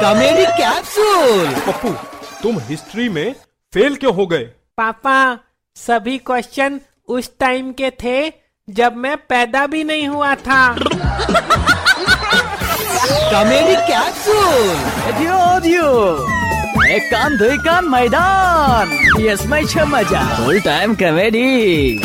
Comedy capsule. Pappu, तुम history में fail क्यों हो गए? पापा, सभी क्वेश्चन उस टाइम के थे जब मैं पैदा भी नहीं हुआ था। Comedy capsule. एक कान दुई कान मैदान, यसमै छ मजा। Full time comedy.